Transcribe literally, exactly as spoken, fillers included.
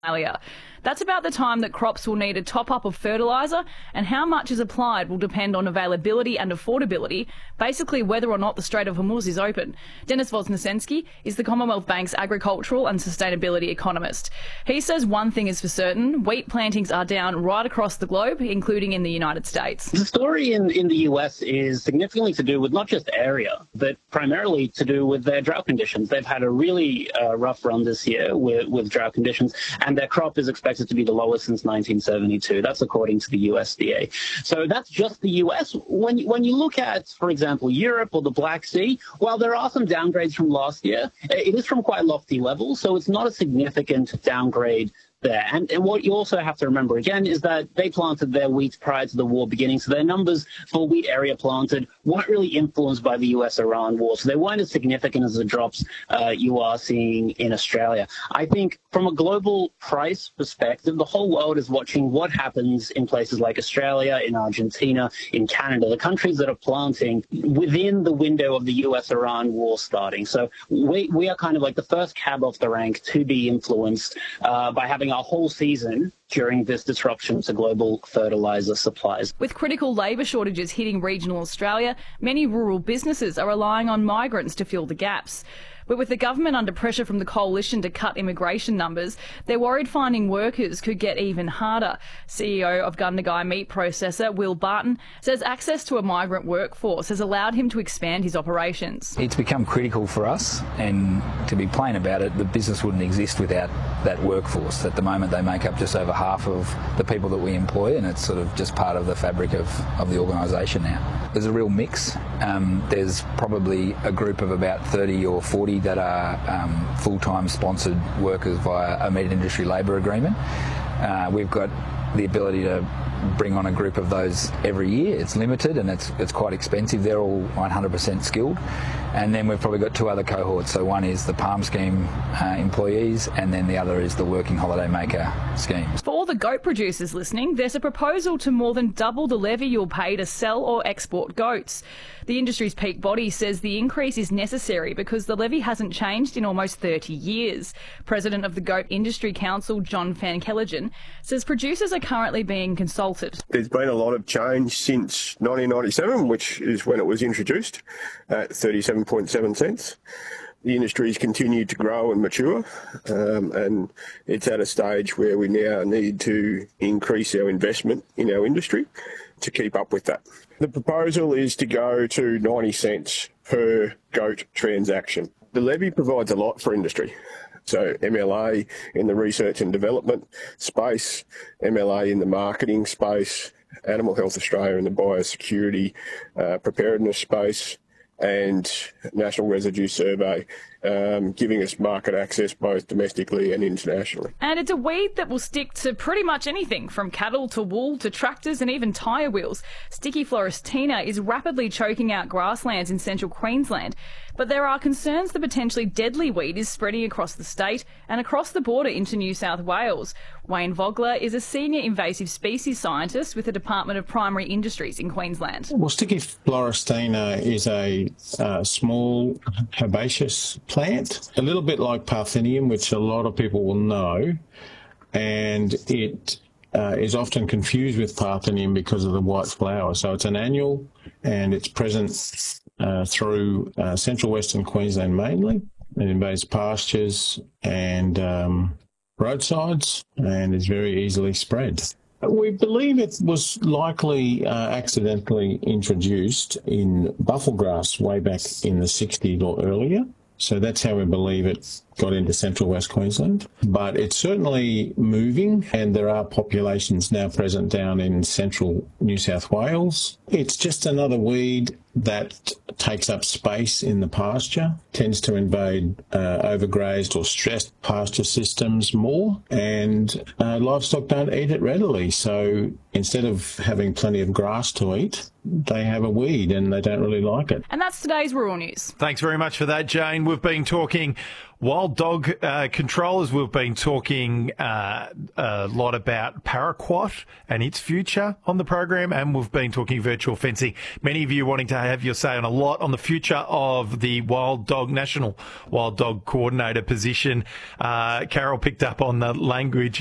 Australia. That's about the time that crops will need a top-up of fertiliser, and how much is applied will depend on availability and affordability, basically whether or not the Strait of Hormuz is open. Denis Voznesensky is the Commonwealth Bank's agricultural and sustainability economist. He says one thing is for certain: wheat plantings are down right across the globe, including in the United States. The story in, in the U S is significantly to do with not just area, but primarily to do with their drought conditions. They've had a really uh, rough run this year with, with drought conditions, and their crop is expected to be the lowest since nineteen seventy-two. That's according to the U S D A. So that's just the U S. When you, when you look at, for example, Europe or the Black Sea, while there are some downgrades from last year, it is from quite lofty levels, so it's not a significant downgrade there. And, and what you also have to remember, again, is that they planted their wheat prior to the war beginning, so their numbers for wheat area planted weren't really influenced by the U S Iran war, so they weren't as significant as the drops uh, you are seeing in Australia. I think from a global price perspective, the whole world is watching what happens in places like Australia, in Argentina, in Canada, the countries that are planting within the window of the U S Iran war starting. So we, we are kind of like the first cab off the rank to be influenced uh, by having our whole season during this disruption to global fertiliser supplies. With critical labour shortages hitting regional Australia, many rural businesses are relying on migrants to fill the gaps. But with the government under pressure from the coalition to cut immigration numbers, they're worried finding workers could get even harder. C E O of Gundagai meat processor Will Barton says access to a migrant workforce has allowed him to expand his operations. It's become critical for us, and to be plain about it, the business wouldn't exist without that workforce. At the moment they make up just over half of the people that we employ, and it's sort of just part of the fabric of, of the organisation now. There's a real mix. Um, there's probably a group of about thirty or forty that are um, full-time sponsored workers via a meat industry labour agreement. Uh, we've got the ability to bring on a group of those every year. It's limited and it's it's quite expensive. They're all one hundred percent skilled. And then we've probably got two other cohorts. So one is the Palm Scheme uh, employees, and then the other is the Working Holiday Maker schemes. For all the goat producers listening, there's a proposal to more than double the levy you'll pay to sell or export goats. The industry's peak body says the increase is necessary because the levy hasn't changed in almost thirty years. President of the Goat Industry Council, John Van Kellegen, says producers are currently being consulted. There's been a lot of change since nineteen ninety-seven, which is when it was introduced at thirty-seven point seven cents. The industry's continued to grow and mature, um, and it's at a stage where we now need to increase our investment in our industry to keep up with that. The proposal is to go to ninety cents per goat transaction. The levy provides a lot for industry. So M L A in the research and development space, M L A in the marketing space, Animal Health Australia in the biosecurity uh, preparedness space, and National Residue Survey, um, giving us market access both domestically and internationally. And it's a weed that will stick to pretty much anything, from cattle to wool to tractors and even tyre wheels. Sticky Florestina is rapidly choking out grasslands in central Queensland, but there are concerns the potentially deadly weed is spreading across the state and across the border into New South Wales. Wayne Vogler is a senior invasive species scientist with the Department of Primary Industries in Queensland. Well, Sticky Florestina is a uh, small herbaceous plant, a little bit like Parthenium, which a lot of people will know, and it uh, is often confused with Parthenium because of the white flower. So it's an annual, and it's present uh, through uh, central western Queensland mainly. It invades pastures and um, roadsides, and is very easily spread. We believe it was likely uh, accidentally introduced in bufflegrass way back in the sixties or earlier. So that's how we believe it got into central West Queensland. But it's certainly moving, and there are populations now present down in central New South Wales. It's just another weed that takes up space in the pasture, tends to invade uh, overgrazed or stressed pasture systems more, and uh, livestock don't eat it readily. So instead of having plenty of grass to eat, they have a weed and they don't really like it. And that's today's Rural News. Thanks very much for that, Jane. We've been talking Wild dog uh, controllers, we've been talking uh, a lot about paraquat and its future on the program, and we've been talking virtual fencing. Many of you wanting to have your say on a lot on the future of the wild dog, national wild dog coordinator position. Uh, Carol picked up on the language